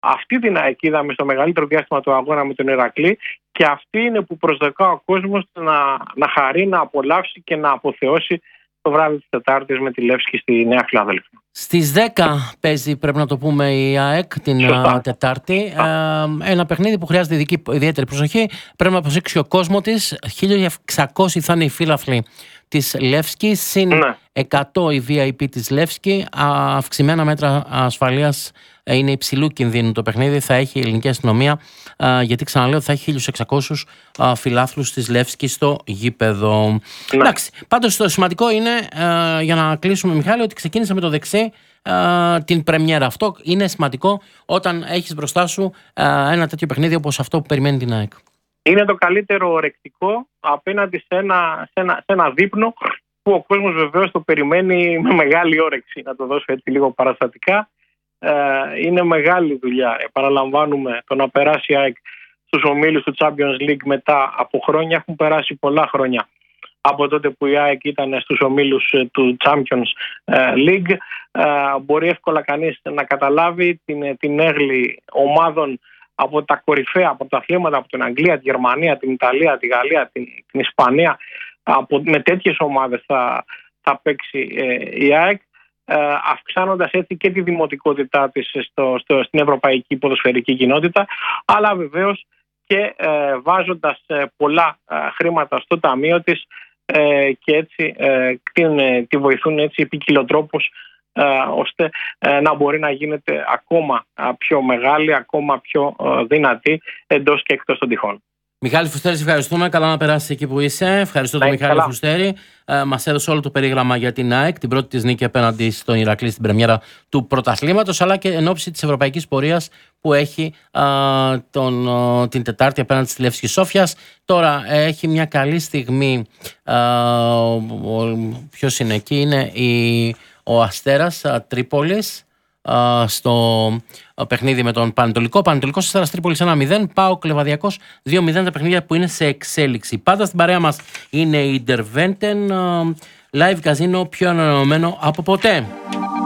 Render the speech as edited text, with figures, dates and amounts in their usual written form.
Αυτή την ΑΕΚ είδαμε στο μεγαλύτερο διάστημα του αγώνα με τον Ηρακλή και αυτή είναι που προσδοκά ο κόσμος να χαρεί, να απολαύσει και να αποθεώσει το βράδυ της Τετάρτης με τη Λεύσκη στη Νέα Φιλαδέλφεια. Στις 10 παίζει, πρέπει να το πούμε, η ΑΕΚ την Τετάρτη. Ένα παιχνίδι που χρειάζεται ιδιαίτερη προσοχή. Πρέπει να προσέξει ο κόσμο της. 1.600 θα είναι οι φύλαφλοι της Λεύσκη, συν 100 η VIP της Λεύσκη. Αυξημένα μέτρα ασφαλείας, είναι υψηλού κινδύνου το παιχνίδι. Θα έχει η ελληνική αστυνομία, γιατί ξαναλέω ότι θα έχει 1.600 φιλάθλους της Λεύσκη στο γήπεδο. Εντάξει, πάντως το σημαντικό είναι, για να κλείσουμε, Μιχάλη, ότι ξεκίνησε με το δεξί την πρεμιέρα. Αυτό είναι σημαντικό όταν έχεις μπροστά σου ένα τέτοιο παιχνίδι όπως αυτό που περιμένει την ΑΕΚ. Είναι το καλύτερο ορεκτικό απέναντι σε ένα δείπνο που ο κόσμος βεβαίως το περιμένει με μεγάλη όρεξη. Να το δώσω έτσι λίγο παραστατικά. Είναι μεγάλη δουλειά. Παραλαμβάνουμε το να περάσει η ΑΕΚ στους ομίλους του Champions League μετά από χρόνια. Έχουν περάσει πολλά χρόνια από τότε που η ΑΕΚ ήταν στους ομίλους του Champions League. Μπορεί εύκολα κανείς να καταλάβει την έγλη ομάδων από τα κορυφαία πρωταθλήματα, από την Αγγλία, τη Γερμανία, την Ιταλία, τη Γαλλία, την Ισπανία. Με τέτοιες ομάδες θα παίξει η ΑΕΚ, αυξάνοντας έτσι και τη δημοτικότητά της στην ευρωπαϊκή ποδοσφαιρική κοινότητα, αλλά βεβαίως και βάζοντας πολλά χρήματα στο ταμείο της και έτσι τη βοηθούν έτσι ποικιλοτρόπως, ώστε να μπορεί να γίνεται ακόμα πιο μεγάλη, ακόμα πιο δυνατή εντός και εκτός των τυχών. Μιχάλη Φουστέρη, ευχαριστούμε. Καλά να περάσει εκεί που είσαι. Ευχαριστώ τον Μιχάλη Φουστέρη. Μας έδωσε όλο το περίγραμμα για την ΑΕΚ, την πρώτη της νίκη απέναντι στον Ηρακλή στην πρεμιέρα του πρωταθλήματος, αλλά και εν ώψη της ευρωπαϊκής πορείας που έχει την Τετάρτη απέναντι στη Λεύσκη Σόφιας. Τώρα έχει μια καλή στιγμή. Ποιος είναι εκεί? Είναι ο Αστέρας Τρίπολης στο παιχνίδι με τον Πανετολικό. Πανετολικός Αστέρας Τρίπολης 1-0. ΠΑΟΚ Λεβαδιακός 2-0. Τα παιχνίδια που είναι σε εξέλιξη. Πάντα στην παρέα μας είναι η Interventen Live Casino, πιο ανανεωμένο από ποτέ.